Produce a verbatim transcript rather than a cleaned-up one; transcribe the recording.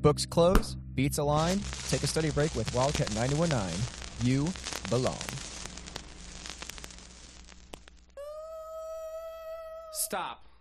Books closed, beats aligned. Take a study break with Wildcat ninety one nine. You belong. Stop.